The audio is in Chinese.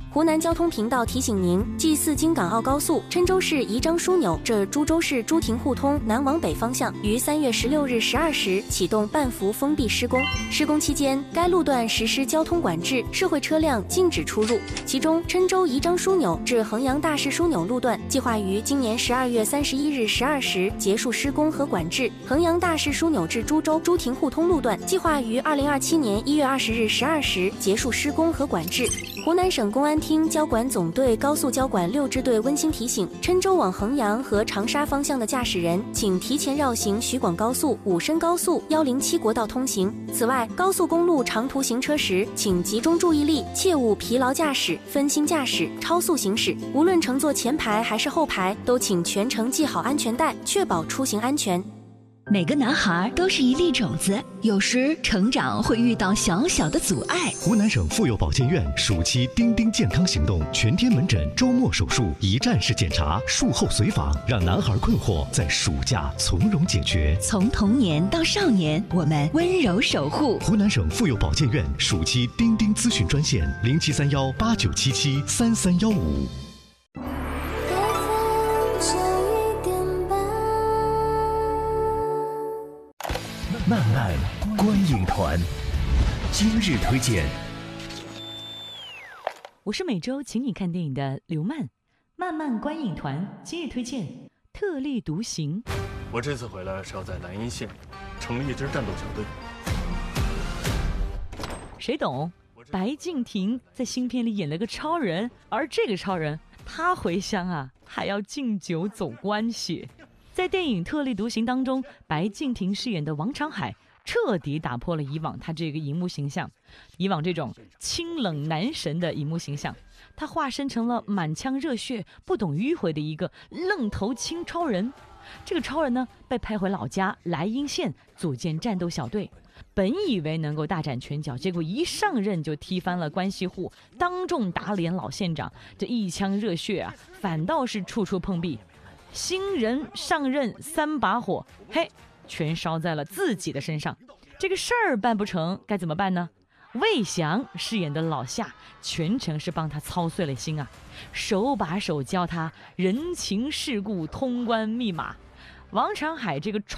湖南交通频道提醒您：G4京港澳高速郴州市宜章枢纽至株洲市朱亭互通南往北方向于3月16日12时启动半幅封闭施工。施工期间，该路段实施交通管制，社会车辆禁止出入。其中，郴州宜章枢纽至衡阳大市枢纽路段计划于今年12月31日12时结束施工和管制；衡阳大市枢纽至株洲朱亭互通路段计划于2027年1月20日12时结束施工和管制。湖南省公安厅交管总队高速交管6支队温馨提醒：郴州往衡阳和长沙方向的驾驶人，请提前绕行徐广高速、武深高速、107国道通行。此外，高速公路长途行车时，请集中注意力，切勿疲劳驾驶、分心驾驶、超速行驶。无论乘坐前排还是后排，都请全程系好安全带，确保出行安全。 每个男孩都是一粒种子，有时成长会遇到小小的阻碍。 湖南省妇幼保健院暑期丁丁健康行动全天门诊、周末手术、一站式检查、术后随访，让男孩困惑在暑假从容解决。 从童年到少年，我们温柔守护。 湖南省妇幼保健院暑期丁丁咨询专线：073189773315。 漫漫观影团，今日推荐。 我是每周请你看电影的刘漫，漫漫观影团今日推荐《特立独行》。 我这次回来是要在南一线成立一支战斗小队。 谁懂？白敬亭在新片里演了个超人，而这个超人他回乡啊，还要敬酒走关系。在电影《特立独行》当中，白敬亭饰演的王长海彻底打破了以往他这个荧幕形象，以往这种清冷男神的荧幕形象，他化身成了满腔热血、不懂迂回的一个愣头青超人。这个超人呢，被派回老家莱茵县组建战斗小队，本以为能够大展拳脚，结果一上任就踢翻了关系户，当众打脸老县长，这一腔热血啊，反倒是处处碰壁。新人上任3把火，嘿，全烧在了自己的身上。这个事儿办不成，该怎么办呢？魏翔饰演的老夏全程是帮他操碎了心啊，手把手教他人情世故通关密码。王长海这个